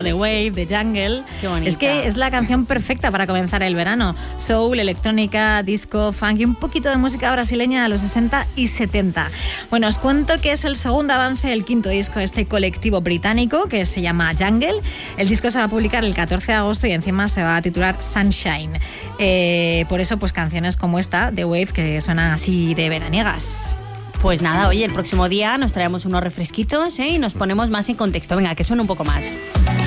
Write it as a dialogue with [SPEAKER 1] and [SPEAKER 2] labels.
[SPEAKER 1] The Wave, de Jungle.
[SPEAKER 2] Qué bonita.
[SPEAKER 1] Es que es la canción perfecta para comenzar el verano. Soul, electrónica, disco, funk y un poquito de música brasileña de los 60 y 70. Bueno, os cuento que es el segundo avance del quinto disco de este colectivo británico que se llama Jungle. El disco se va a publicar el 14 de agosto y encima se va a titular Sunshine. Por eso, pues canciones como esta, The Wave, que suenan así de veraniegas.
[SPEAKER 2] Pues nada, oye, el próximo día nos traemos unos refresquitos y nos ponemos más en contexto. Venga, que suene un poco más.